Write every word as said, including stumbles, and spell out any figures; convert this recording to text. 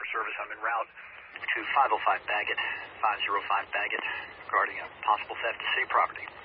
service. I'm en route to five oh five Baggett, five oh five Baggett, regarding a possible theft of city property.